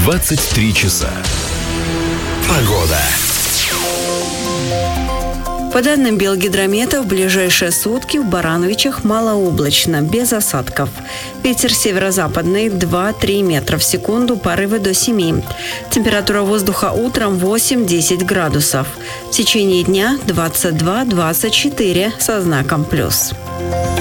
23 часа. Погода. По данным Белгидромета, в ближайшие сутки в Барановичах малооблачно, без осадков. Ветер северо-западный 2-3 метра в секунду, порывы до 7. Температура воздуха утром 8-10 градусов. В течение дня 22-24 со знаком плюс.